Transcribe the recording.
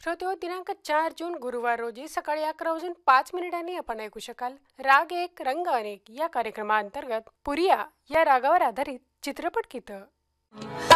श्रोत्यो, दिनांक 4 जून गुरुवार रोजी सकाळी 11:05 आपण ऐकू शकाल राग एक रंग अनेक या कार्यक्रमाअंतर्गत पुरिया या रागावर आधारित चित्रपट गीतं.